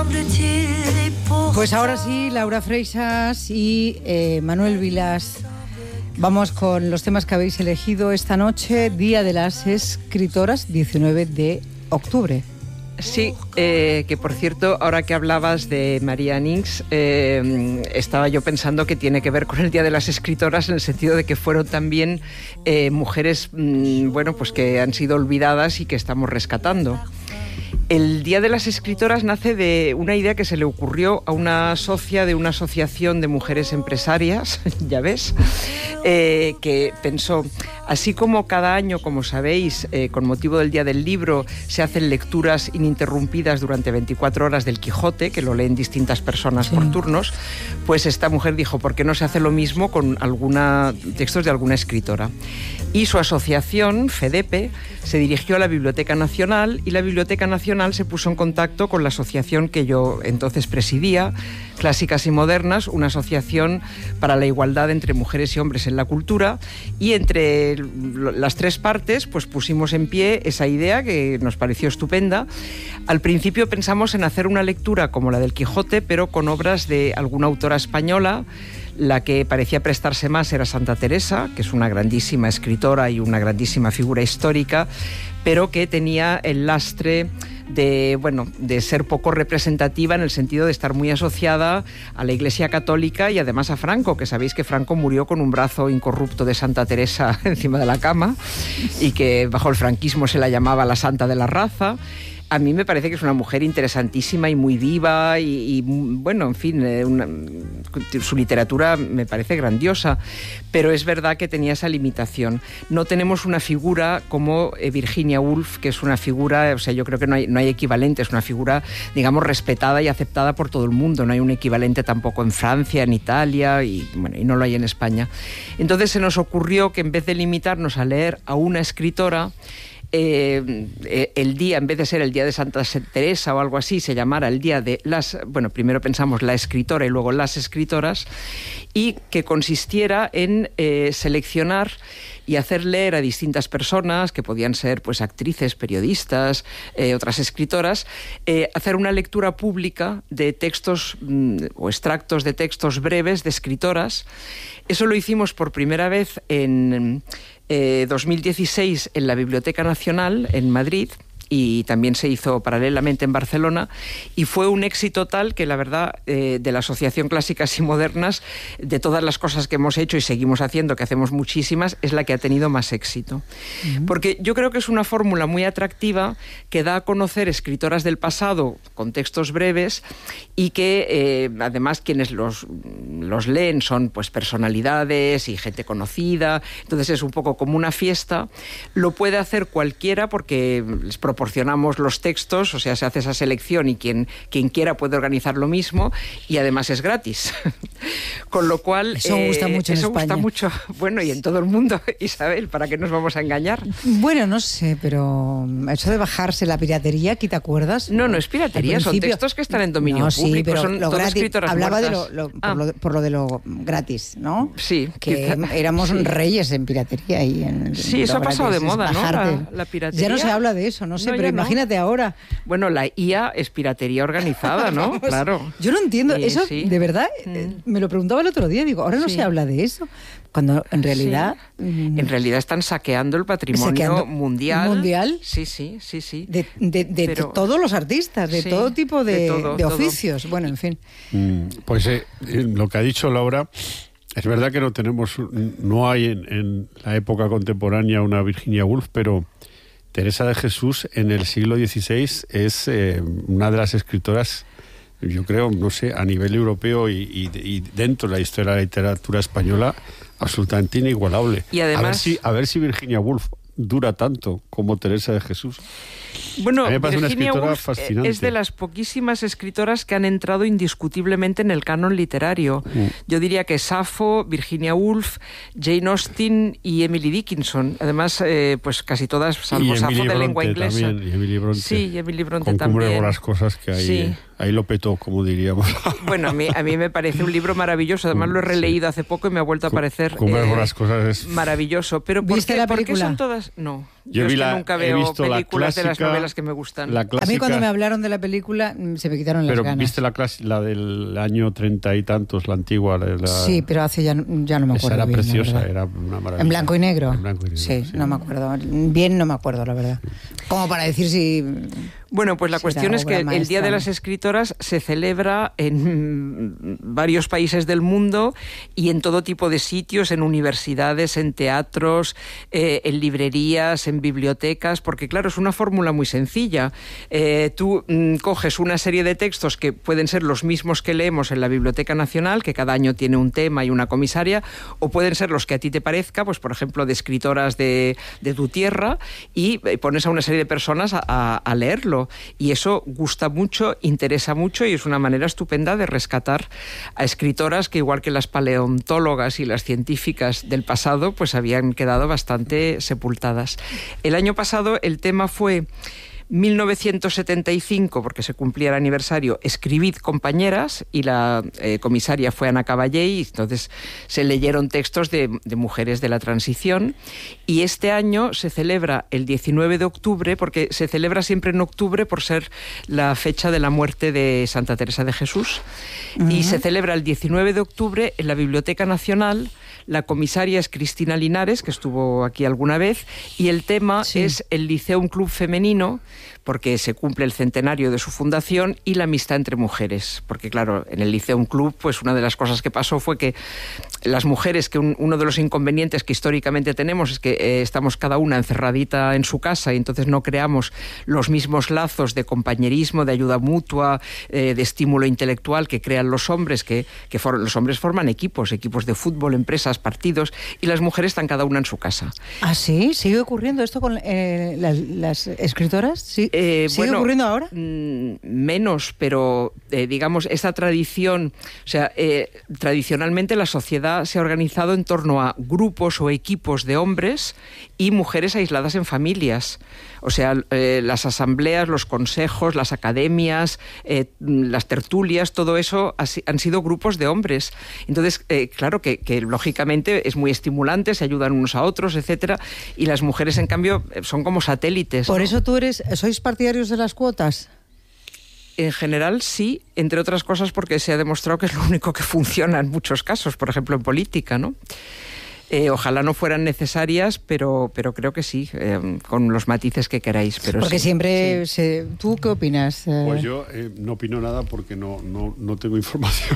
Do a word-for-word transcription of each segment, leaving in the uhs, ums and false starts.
Pues ahora sí, Laura Freixas y eh, Manuel Vilas, vamos con los temas que habéis elegido esta noche, Día de las Escritoras, diecinueve de octubre. Sí, eh, que por cierto, ahora que hablabas de María Nings, eh, estaba yo pensando que tiene que ver con el Día de las Escritoras en el sentido de que fueron también eh, mujeres, mmm, bueno, pues que han sido olvidadas y que estamos rescatando. El Día de las Escritoras nace de una idea que se le ocurrió a una socia de una asociación de mujeres empresarias, ya ves, eh, que pensó, así como cada año, como sabéis, eh, con motivo del Día del Libro, se hacen lecturas ininterrumpidas durante veinticuatro horas del Quijote, que lo leen distintas personas sí. por turnos, pues esta mujer dijo, ¿por qué no se hace lo mismo con alguna, textos de alguna escritora? Y su asociación, FEDEPE, se dirigió a la Biblioteca Nacional y la Biblioteca Nacional se puso en contacto con la asociación que yo entonces presidía, Clásicas y Modernas, una asociación para la igualdad entre mujeres y hombres en la cultura, y entre las tres partes pues pusimos en pie esa idea que nos pareció estupenda. Al principio pensamos en hacer una lectura como la del Quijote, pero con obras de alguna autora española. La que parecía prestarse más era Santa Teresa, que es una grandísima escritora y una grandísima figura histórica, pero que tenía el lastre de, bueno, de ser poco representativa en el sentido de estar muy asociada a la Iglesia Católica y además a Franco, que sabéis que Franco murió con un brazo incorrupto de Santa Teresa encima de la cama y que bajo el franquismo se la llamaba la Santa de la Raza. A mí me parece que es una mujer interesantísima y muy viva y, y bueno, en fin, eh, una, su literatura me parece grandiosa, pero es verdad que tenía esa limitación. No tenemos una figura como eh, Virginia Woolf, que es una figura, o sea, yo creo que no hay, no hay equivalente, es una figura, digamos, respetada y aceptada por todo el mundo. No hay un equivalente tampoco en Francia, en Italia y, bueno, y no lo hay en España. Entonces se nos ocurrió que en vez de limitarnos a leer a una escritora, Eh, eh, el día, en vez de ser el día de Santa Teresa o algo así, se llamara el día de las, bueno, primero pensamos la escritora y luego las escritoras, y que consistiera en eh, seleccionar y hacer leer a distintas personas, que podían ser pues actrices, periodistas, eh, otras escritoras, eh, hacer una lectura pública de textos mmm, o extractos de textos breves de escritoras. Eso lo hicimos por primera vez en eh, dos mil dieciséis en la Biblioteca Nacional en Madrid, y también se hizo paralelamente en Barcelona, y fue un éxito tal que la verdad eh, de la Asociación Clásicas y Modernas, de todas las cosas que hemos hecho y seguimos haciendo, que hacemos muchísimas, es la que ha tenido más éxito. Uh-huh. Porque yo creo que es una fórmula muy atractiva que da a conocer escritoras del pasado con textos breves y que eh, además quienes los, los leen son pues personalidades y gente conocida, entonces es un poco como una fiesta. Lo puede hacer cualquiera porque les proponemos proporcionamos los textos, o sea, se hace esa selección y quien, quien quiera puede organizar lo mismo, y además es gratis. Con lo cual... Eso eh, gusta mucho en Eso España. gusta mucho, bueno, y en todo el mundo, Isabel, ¿para qué nos vamos a engañar? Bueno, no sé, pero eso de bajarse la piratería, ¿qué te acuerdas? No, no es piratería, son textos que están en dominio no, público, sí, pero son lo todas gratis, escritoras hablaba muertas. de lo, lo, ah. por, lo, por lo de lo gratis, ¿no? Sí. Que quizá, éramos sí. reyes en piratería. Y en, sí, eso ha pasado de moda, ¿no? La, la piratería. Ya no se habla de eso, no sé, no, pero imagínate no. ahora. Bueno, la I A es piratería organizada, ¿no? Vamos, claro. Yo no entiendo, sí, eso sí. de verdad, mm. me lo preguntaba el otro día, digo, ahora no sí. se habla de eso, cuando en realidad... Sí. Mm, en realidad están saqueando el patrimonio saqueando mundial. ¿Mundial? Sí, sí, sí, sí. De, de, de, Pero, de todos los artistas, de sí, todo tipo de, de, todo, de oficios, todo. Bueno, en fin. Mm, pues eh, lo que ha dicho Laura... Es verdad que no tenemos, no hay en, en la época contemporánea una Virginia Woolf, pero Teresa de Jesús en el siglo dieciséis es eh, una de las escritoras, yo creo, no sé, a nivel europeo y, y, y dentro de la historia de la literatura española, absolutamente inigualable. Y además, a ver si, a ver si Virginia Woolf dura tanto como Teresa de Jesús. Bueno, a mí me parece Virginia una escritora Woolf fascinante. Es de las poquísimas escritoras que han entrado indiscutiblemente en el canon literario. Mm. Yo diría que Safo, Virginia Woolf, Jane Austen y Emily Dickinson. Además, eh, pues casi todas, salvo Safo de lengua inglesa. También, y Emily Bronte. Sí, y Emily Bronte con también. Cumbre las cosas que hay. Sí. ahí lo petó, como diríamos. Bueno, a mí, a mí me parece un libro maravilloso. Además lo he releído sí. hace poco y me ha vuelto a parecer como eh, las cosas es... maravilloso. Pero ¿por ¿Viste qué, la ¿por película? qué son todas? No. Yo, Yo es vi que la, nunca he veo visto películas clásica, de las novelas que me gustan. La clásica, a mí cuando me hablaron de la película se me quitaron las pero ganas. Pero viste la, clase, la del año treinta y tantos, la antigua. La, sí, pero hace ya, ya no me acuerdo. Esa era bien, preciosa, era una maravilla. ¿En blanco y negro? En blanco y negro. Sí, sí, no me acuerdo. Bien no me acuerdo, la verdad. Como para decir si... Bueno, pues la cuestión es que maestra. el Día de las Escritoras se celebra en varios países del mundo y en todo tipo de sitios, en universidades, en teatros, eh, en librerías, en bibliotecas, porque claro, es una fórmula muy sencilla. Eh, tú mm, coges una serie de textos que pueden ser los mismos que leemos en la Biblioteca Nacional, que cada año tiene un tema y una comisaria, o pueden ser los que a ti te parezca, pues por ejemplo de escritoras de, de tu tierra, y pones a una serie de personas a, a, a leerlo. Y eso gusta mucho, interesa mucho y es una manera estupenda de rescatar a escritoras que, igual que las paleontólogas y las científicas del pasado, pues habían quedado bastante sepultadas. El año pasado el tema fue mil novecientos setenta y cinco, porque se cumplía el aniversario, Escribid, compañeras, y la eh, comisaria fue Ana Caballé, y entonces se leyeron textos de, de mujeres de la transición, y este año se celebra el diecinueve de octubre, porque se celebra siempre en octubre por ser la fecha de la muerte de Santa Teresa de Jesús, uh-huh. y se celebra el diecinueve de octubre en la Biblioteca Nacional. La comisaria es Cristina Linares, que estuvo aquí alguna vez, y el tema sí. es el Liceum Club Femenino, porque se cumple el centenario de su fundación, y la amistad entre mujeres. Porque claro, en el Liceum Club, pues una de las cosas que pasó fue que las mujeres, que un, uno de los inconvenientes que históricamente tenemos es que eh, estamos cada una encerradita en su casa y entonces no creamos los mismos lazos de compañerismo, de ayuda mutua, eh, de estímulo intelectual que crean los hombres, que, que for, los hombres forman equipos, equipos de fútbol, empresas, partidos, y las mujeres están cada una en su casa. ¿Ah, sí? ¿Sigue ocurriendo esto con eh, las, las escritoras? ¿Sí? Eh, ¿Sigue bueno, ocurriendo ahora? Mmm, menos, pero eh, digamos, esta tradición, o sea, eh, tradicionalmente la sociedad se ha organizado en torno a grupos o equipos de hombres y mujeres aisladas en familias. O sea, eh, las asambleas, los consejos, las academias, eh, las tertulias, todo eso ha, han sido grupos de hombres. Entonces, eh, claro que, que lógicamente es muy estimulante, se ayudan unos a otros, etcétera, y las mujeres, en cambio, son como satélites. Por ¿no? eso tú eres, ¿sois partidarios de las cuotas? En general sí, entre otras cosas porque se ha demostrado que es lo único que funciona en muchos casos, por ejemplo en política, ¿no? Eh, ojalá no fueran necesarias, pero, pero creo que sí, eh, con los matices que queráis. Pero porque sí, siempre... Sí. Se, ¿Tú qué opinas? Pues yo eh, no opino nada porque no, no, no tengo información.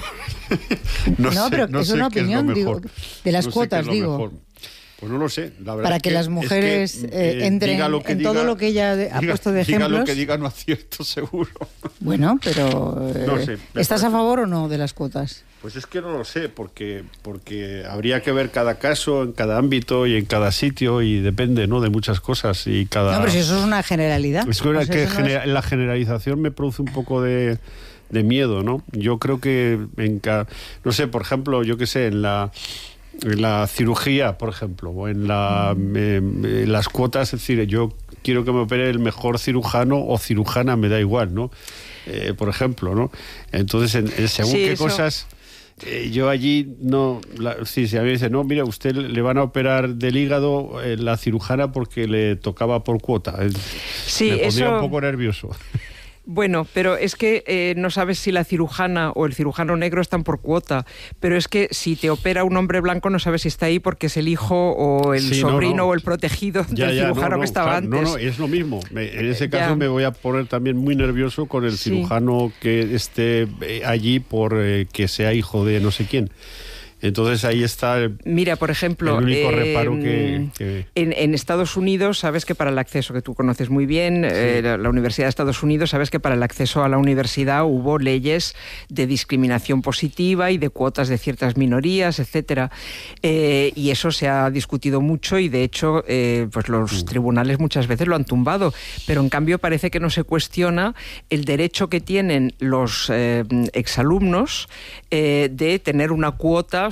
no, no sé, pero no es sé una qué opinión, es lo mejor. digo, de las no sé cuotas, qué es lo digo. mejor. Pues no lo sé, la verdad. Para es que, que las mujeres es que, eh, eh, entren diga lo que en diga, todo lo que ella ha diga, puesto de diga ejemplos. Lo que diga no acierto, seguro. Bueno, pero eh, no sé, ¿estás parece... a favor o no de las cuotas? Pues es que no lo sé, porque, porque habría que ver cada caso, en cada ámbito y en cada sitio, y depende, ¿no?, de muchas cosas. Y cada... No, pero si eso es una generalidad. Es que, pues que no genera... es... la generalización me produce un poco de, de miedo, ¿no? Yo creo que en cada... No sé, por ejemplo, yo qué sé, en la... en la cirugía, por ejemplo, o en la, eh, eh, las cuotas, es decir, yo quiero que me opere el mejor cirujano o cirujana, me da igual, ¿no? Eh, por ejemplo, ¿no? Entonces, en, en según sí, qué eso... cosas... Eh, yo allí no... La, sí, si a mí me dice, no, mira, usted le van a operar del hígado eh, la cirujana porque le tocaba por cuota. Sí, me pondría eso... un poco nervioso. Bueno, pero es que eh, no sabes si la cirujana o el cirujano negro están por cuota, pero es que si te opera un hombre blanco no sabes si está ahí porque es el hijo o el sí, sobrino no, no. o el protegido ya, del ya, cirujano no, no, que estaba claro, antes. No, no, es lo mismo. Me, en ese caso ya. me voy a poner también muy nervioso con el sí. cirujano que esté allí por eh, que sea hijo de no sé quién. Entonces ahí está el, Mira, por ejemplo, el único eh, reparo que... que... En, en Estados Unidos, sabes que para el acceso, que tú conoces muy bien, sí. eh, la, la Universidad de Estados Unidos, sabes que para el acceso a la universidad hubo leyes de discriminación positiva y de cuotas de ciertas minorías, etcétera. Eh, y eso se ha discutido mucho y, de hecho, eh, pues los mm. tribunales muchas veces lo han tumbado. Pero, en cambio, parece que no se cuestiona el derecho que tienen los eh, exalumnos eh, de tener una cuota.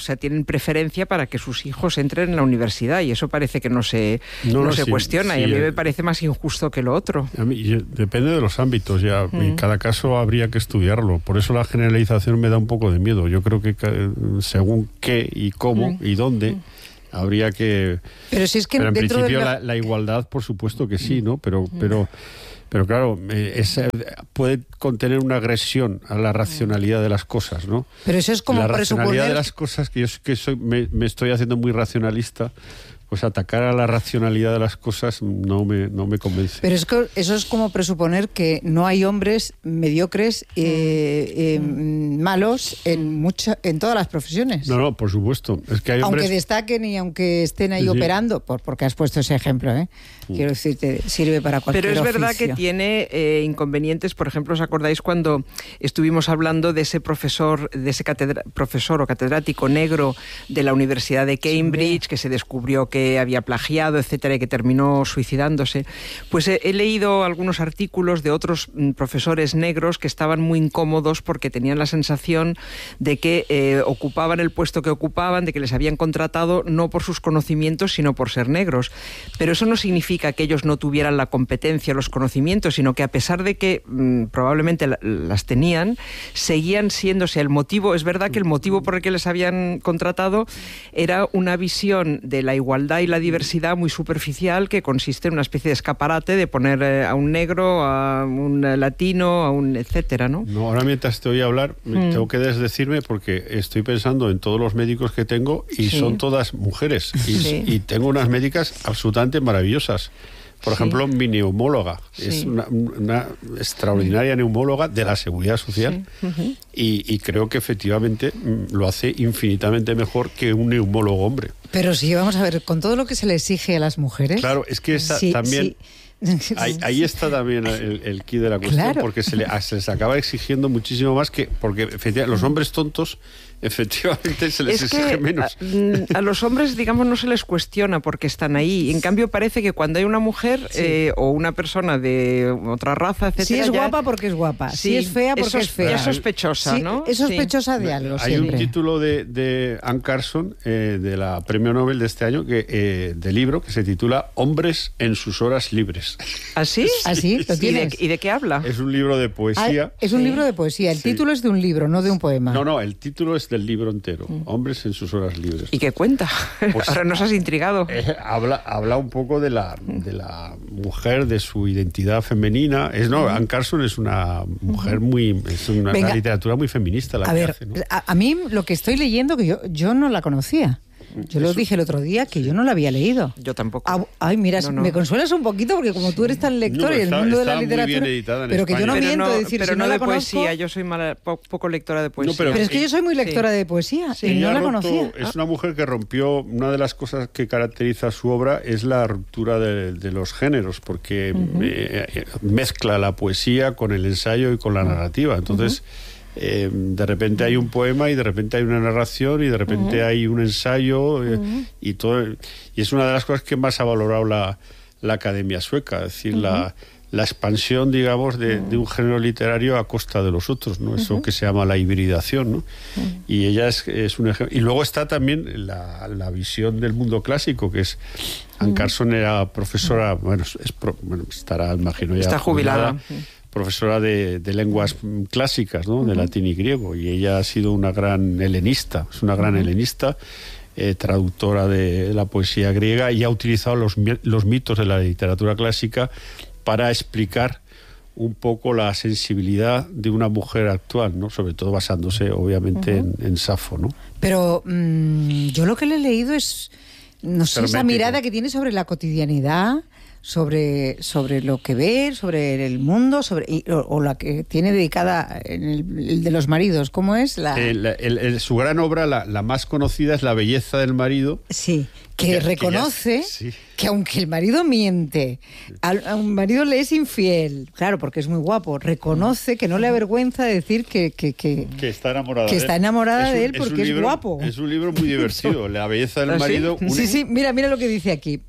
sea, tienen preferencia para que sus hijos entren en la universidad y eso parece que no se, no, no se sí, cuestiona sí, y a mí eh, me parece más injusto que lo otro. A mí, depende de los ámbitos ya, mm. en cada caso habría que estudiarlo, por eso la generalización me da un poco de miedo. Yo creo que según qué y cómo mm. y dónde mm. habría que... Pero si es que pero en dentro principio de la... La, la igualdad, por supuesto que sí, ¿no? Pero... pero Pero claro, es, puede contener una agresión a la racionalidad de las cosas, ¿no? Pero eso es como la presuponer... racionalidad de las cosas, que yo que soy, me, me estoy haciendo muy racionalista, pues atacar a la racionalidad de las cosas no me, no me convence. Pero es que eso es como presuponer que no hay hombres mediocres, eh, eh, malos en mucha, en todas las profesiones. No, no, por supuesto. Es que hay hombres... Aunque destaquen y aunque estén ahí sí. operando, por, porque has puesto ese ejemplo, ¿eh? Sí. Quiero decirte, sirve para cualquier Pero es oficio. verdad que tiene eh, inconvenientes. Por ejemplo, ¿os acordáis cuando estuvimos hablando de ese profesor, de ese catedra, profesor o catedrático negro de la Universidad de Cambridge, sí. que se descubrió que había plagiado, etcétera, y que terminó suicidándose? Pues he, he leído algunos artículos de otros mm, profesores negros que estaban muy incómodos porque tenían la sensación de que eh, ocupaban el puesto que ocupaban, de que les habían contratado no por sus conocimientos, sino por ser negros. Pero eso no significa que ellos no tuvieran la competencia, los conocimientos, sino que a pesar de que mmm, probablemente la, las tenían, seguían siéndose el motivo. Es verdad que el motivo por el que les habían contratado era una visión de la igualdad y la diversidad muy superficial, que consiste en una especie de escaparate de poner eh, a un negro, a un latino, a un etcétera, ¿no? No, ahora mientras te oí hablar, mm. tengo que desdecirme porque estoy pensando en todos los médicos que tengo y sí. son todas mujeres y, sí. y tengo unas médicas absolutamente maravillosas. Por sí. ejemplo, mi neumóloga sí. es una, una extraordinaria neumóloga de la Seguridad Social sí. uh-huh. y, y creo que efectivamente lo hace infinitamente mejor que un neumólogo hombre. Pero sí, vamos a ver, con todo lo que se le exige a las mujeres... Claro, es que esa, sí, también... Sí. Ahí, ahí está también el, el quid de la cuestión, claro. porque se, le, se les acaba exigiendo muchísimo más que... Porque efectivamente los hombres tontos... efectivamente se les es exige que menos. A, a los hombres, digamos, no se les cuestiona porque están ahí. En cambio, parece que cuando hay una mujer sí. eh, o una persona de otra raza, etcétera... Si es ya... guapa, porque es guapa. Sí. Si es fea, porque es, es fea. Es sospechosa, sí, ¿no? Es sospechosa sí. de algo, Hay siempre. un título de, de Anne Carson, eh, de la Premio Nobel de este año, que eh, de libro, que se titula Hombres en sus horas libres. ¿Ah, sí? ¿Ah, sí? ¿Lo ¿Y, de, ¿Y de qué habla? Es un libro de poesía. Ah, es un sí. libro de poesía. El sí. título es de un libro, no de un poema. No, no, el título es del libro entero. Hombres en sus horas libres. ¿Y qué cuenta? Pues, ahora nos has intrigado. Eh, habla, habla un poco de la, de la mujer, de su identidad femenina. Es, no, Anne Carson es una mujer muy... Es una, una literatura muy feminista la a que ver, hace, ¿no? a, a mí lo que estoy leyendo, que yo, yo no la conocía. Yo lo dije el otro día que sí. yo no la había leído. Yo tampoco. Ah, ay, mira, no, no. me consuelas un poquito porque como tú eres tan lector no, y el está, mundo de la literatura, pero que yo no pero miento no, decir pero si no, no la de conozco, poesía. Yo soy mala, po, poco lectora de poesía. No, pero, pero es que yo soy muy lectora sí. de poesía sí, y no la roto, conocía. Es una mujer que rompió. Una de las cosas que caracteriza su obra es la ruptura de, de los géneros, porque uh-huh. eh, mezcla la poesía con el ensayo y con la narrativa. Entonces. Uh-huh. Eh, de repente hay un poema y de repente hay una narración y de repente uh-huh. hay un ensayo eh, uh-huh. y todo, y es una de las cosas que más ha valorado la, la Academia Sueca, es decir, uh-huh. la, la expansión, digamos, de, uh-huh. de un género literario a costa de los otros, ¿no? Eso uh-huh. que se llama la hibridación, ¿no? Uh-huh. Y ella es, es un ejemplo. Y luego está también la, la visión del mundo clásico, que es Anne uh-huh. Carson era profesora, bueno, es, bueno estará, imagino ya está jubilada, jubilada profesora de, de lenguas clásicas, ¿no? Uh-huh. De latín y griego, y ella ha sido una gran helenista, es una gran uh-huh. helenista, eh, traductora de la poesía griega, y ha utilizado los, los mitos de la literatura clásica para explicar un poco la sensibilidad de una mujer actual, ¿no? Sobre todo basándose, obviamente, uh-huh. en, en Safo, ¿no? Pero mmm, yo lo que le he leído es, no sé, esa mirada que tiene sobre la cotidianidad, sobre, sobre lo que ve, sobre el mundo, sobre y, o, o la que tiene dedicada en el, el de los maridos. ¿Cómo es? La... El, el, el, su gran obra, la, la más conocida, es La belleza del marido. Sí, que, que reconoce que, ya, sí. que aunque el marido miente, a, a un marido le es infiel, claro, porque es muy guapo, reconoce que no le avergüenza decir que, que, que, que está enamorada, que de, está enamorada es un, de él porque es, es libro, guapo. Es un libro muy divertido, La belleza del ¿Ah, marido. Sí? Un... sí, sí, mira, mira lo que dice aquí.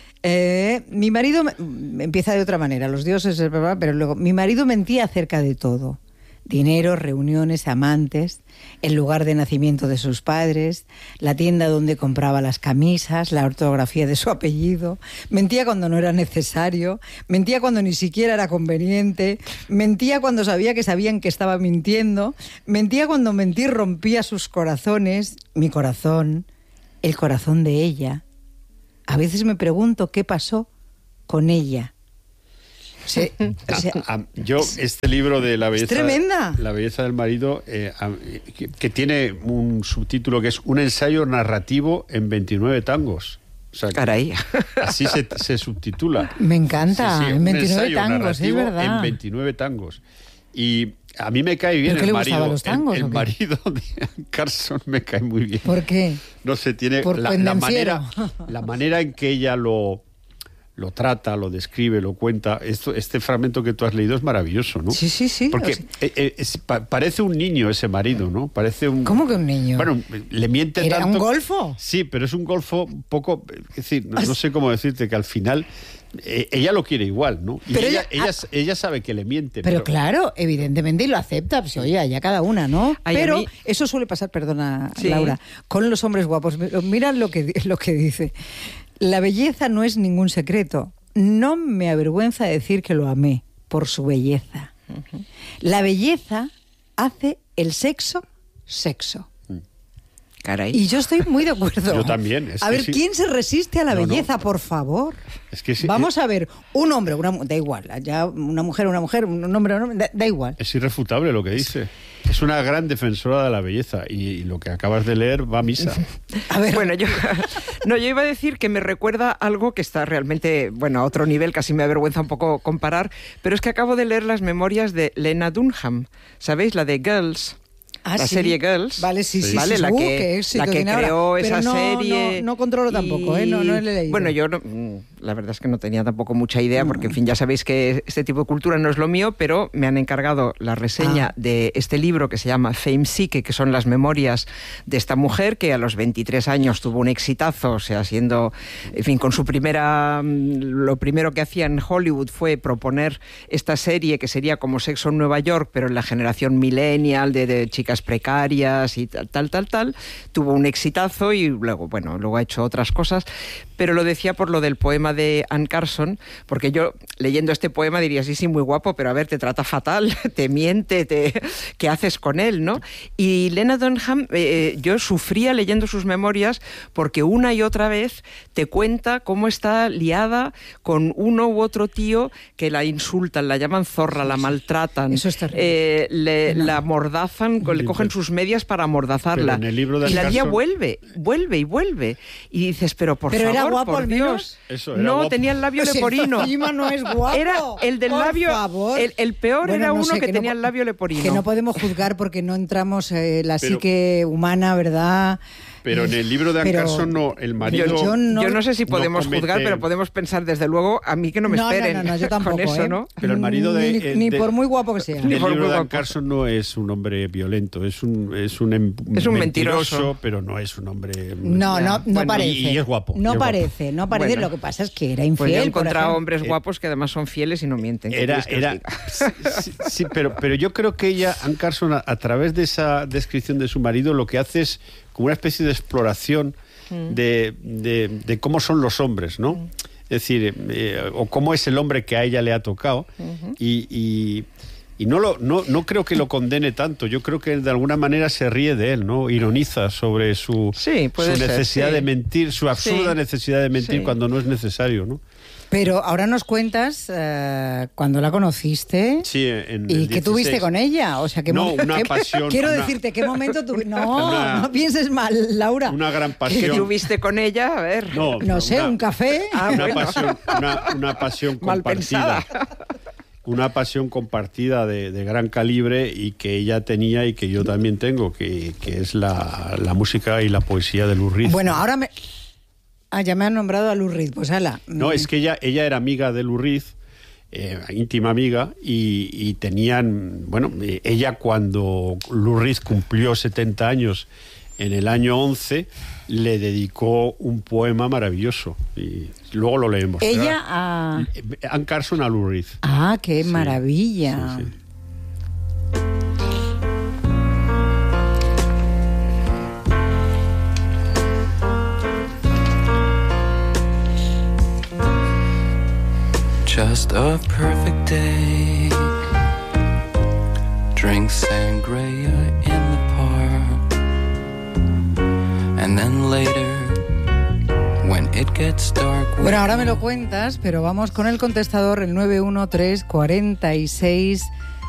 Eh, mi marido me, empieza de otra manera, los dioses, pero luego mi marido mentía acerca de todo. dinero, reuniones, amantes, el lugar de nacimiento de sus padres, la tienda donde compraba las camisas, la ortografía de su apellido. Mentía cuando no era necesario, mentía cuando ni siquiera era conveniente, mentía cuando sabía que sabían que estaba mintiendo, mentía cuando mentir rompía sus corazones, mi corazón, el corazón de ella. A veces me pregunto qué pasó con ella. O sea, o sea, a, a, yo, este libro de la belleza, es tremenda. La belleza del marido, eh, a, que, que tiene un subtítulo que es un ensayo narrativo en veintinueve tangos. O sea, caray. Así se, se subtitula. Me encanta, sí, sí, en veintinueve ensayo tangos, es verdad. En veintinueve tangos. Y a mí me cae bien ¿Pero qué el le marido. gustaban los tangos, el, o el qué? marido de Anne Carson me cae muy bien. ¿Por qué? No sé, tiene Por la, la manera, la manera en que ella lo lo trata, lo describe, lo cuenta. Esto, este fragmento que tú has leído es maravilloso, ¿no? Sí, sí, sí. Porque o sea, eh, eh, es, pa, parece un niño ese marido, ¿no? Parece un... ¿Cómo que un niño? Bueno, le miente ¿Era tanto... un golfo? Sí, pero es un golfo un poco... Es decir, no, no sé cómo decirte, que al final eh, ella lo quiere igual, ¿no? Y pero ella, ella, ella, ella sabe que le miente. Pero, pero claro, evidentemente, y lo acepta. Pues oye, ya cada una, ¿no? Ay, pero mí... eso suele pasar, perdona, sí. Laura, con los hombres guapos. Mira lo que, lo que dice. La belleza no es ningún secreto. No me avergüenza decir que lo amé por su belleza. Uh-huh. La belleza hace el sexo sexo. Caray. Y yo estoy muy de acuerdo. Yo también. Es a que ver, sí. ¿quién se resiste a la no, belleza, no. por favor? Es que sí, Vamos es... a ver, un hombre, una da igual, ya una mujer, una mujer, un hombre, un hombre da, da igual. Es irrefutable lo que dice. Es una gran defensora de la belleza y, y lo que acabas de leer va a misa. A ver. Bueno, yo, no, yo iba a decir que me recuerda algo que está realmente, bueno, a otro nivel, casi me avergüenza un poco comparar, pero es que acabo de leer las memorias de Lena Dunham, ¿sabéis? La de Girls. Ah, la ¿sí? serie Girls, vale, sí, sí, ¿vale? sí, la uh, que, que es la que creó ahora. esa Pero no, serie. No, no controlo y... tampoco, ¿eh? No, no le he leído. Bueno, yo no, la verdad es que no tenía tampoco mucha idea, porque en fin, ya sabéis que este tipo de cultura no es lo mío, pero me han encargado la reseña ah. de este libro que se llama Fame Psyche, que son las memorias de esta mujer que a los veintitrés años tuvo un exitazo, o sea, siendo, en fin, con su primera, lo primero que hacía en Hollywood fue proponer esta serie que sería como Sexo en Nueva York, pero en la generación millennial de, de chicas precarias y tal, tal, tal, tal, tuvo un exitazo y luego, bueno, luego ha hecho otras cosas, pero lo decía por lo del poema de Anne Carson, porque yo leyendo este poema diría, sí, sí, muy guapo, pero a ver, te trata fatal, te miente, te... ¿qué haces con él, no? Y Lena Dunham, eh, yo sufría leyendo sus memorias porque una y otra vez te cuenta cómo está liada con uno u otro tío que la insultan, la llaman zorra, la maltratan, eso es terrible. Eh, le, no. la amordazan, le cogen sus medias para amordazarla. En el libro de y la tía Carson... vuelve, vuelve y vuelve. Y dices, pero por ¿Pero favor, era guapo, por al Dios. menos? Eso, era no, guapo. tenía el labio Pues leporino. Encima no es guapo. Era el del por labio. Favor. El, el peor bueno, era no uno sé, que, que tenía no, el labio leporino. Que no podemos juzgar porque no entramos eh, la pero, psique humana, ¿verdad? Pero en el libro de Anne pero, Carson no, el marido... Yo, yo, no, yo no sé si podemos no comete... juzgar, pero podemos pensar, desde luego, a mí que no me no, esperen. No, no, no, yo tampoco, con eso, ¿eh? ¿no? Pero el marido de... Ni, eh, ni de, por muy guapo que sea. El libro de Anne guapo. Carson no es un hombre violento, es un, es un, em, es un mentiroso, mentiroso, pero no es un hombre... No, no, no bueno, parece. Y, y es guapo. No es parece, guapo. no parece. Bueno, lo que pasa es que era infiel. Pues yo he por encontrado ejemplo. hombres guapos que además son fieles y no mienten. Era, era, sí, sí, sí, pero, pero yo creo que ella, Anne Carson, a, a través de esa descripción de su marido, lo que hace es como una especie de exploración mm. de, de, de cómo son los hombres, ¿no? Mm. Es decir, eh, o cómo es el hombre que a ella le ha tocado. Uh-huh. y, y, y no, lo, no, no creo que lo condene tanto. Yo creo que de alguna manera se ríe de él, ¿no? Ironiza sobre su, sí, puede su ser, necesidad sí. de mentir, su absurda sí. necesidad de mentir sí. cuando no es necesario, ¿no? Pero ahora nos cuentas uh, cuando la conociste sí, en y qué tuviste con ella. O sea, que no, una ¿qué, pasión. Quiero una, decirte, ¿qué momento tuviste? No, una, no pienses mal, Laura. Una gran pasión. ¿Qué tuviste con ella? A ver. No, no sé, una, un café. Ah, una, bueno. pasión, una, una pasión compartida. Una pasión compartida de, de gran calibre y que ella tenía y que yo también tengo, que, que es la, la música y la poesía de Lou Reed. Bueno, ahora me... Ah, ya me han nombrado a Lou Reed, pues ala. No, es que ella, ella era amiga de Lou Reed, eh, íntima amiga, y, y tenían, bueno, ella cuando Lou Reed cumplió setenta años, en el año once, le dedicó un poema maravilloso, y luego lo leemos. Ella a... Anne Carson a Lou Reed. Ah, qué sí, maravilla. Sí, sí. just a perfect day. Drink sangria in the park, and then later when it gets dark. Bueno, ahora me lo cuentas, pero vamos con el contestador, el nueve uno tres, cuarenta y seis,